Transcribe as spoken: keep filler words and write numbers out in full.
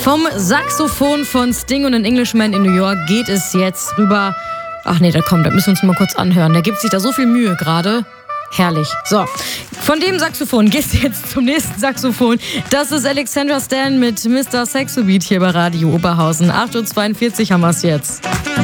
Vom Saxophon von Sting und den Englishman in New York geht es jetzt rüber. Ach nee, da kommt, da müssen wir uns mal kurz anhören. Der gibt sich da so viel Mühe gerade. Herrlich. So, von dem Saxophon geht's jetzt zum nächsten Saxophon. Das ist Alexandra Stan mit Mister Saxobeat hier bei Radio Oberhausen. acht Uhr zweiundvierzig haben wir es jetzt.